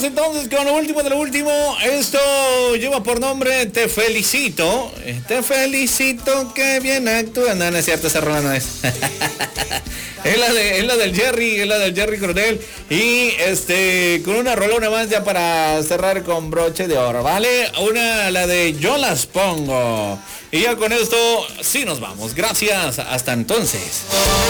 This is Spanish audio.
Vamos entonces con lo último de lo último. Esto lleva por nombre Te Felicito. Te felicito, que bien actúa. No, no es cierto, esa rola no es. Es la del Jerry Coronel. Y con una rolona más ya para cerrar con broche de oro, ¿vale? La de Yo Las Pongo. Y ya con esto sí nos vamos. Gracias. Hasta entonces.